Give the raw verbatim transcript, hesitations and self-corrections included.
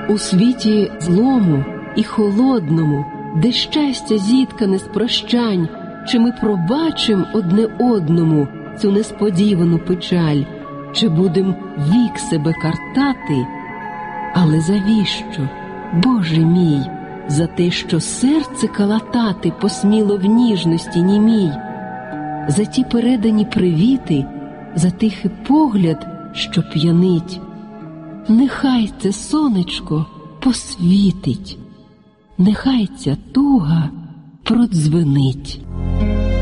У світі злому і холодному, де щастя зіткане з прощань, чи ми пробачим одне одному цю несподівану печаль, чи будем вік себе картати? Але завіщо, Боже мій, за те, що серце калатати посміло в ніжності німій, за ті передані привіти, за тихий погляд, що п'янить. Нехай це сонечко посвітить, нехай ця туга продзвенить.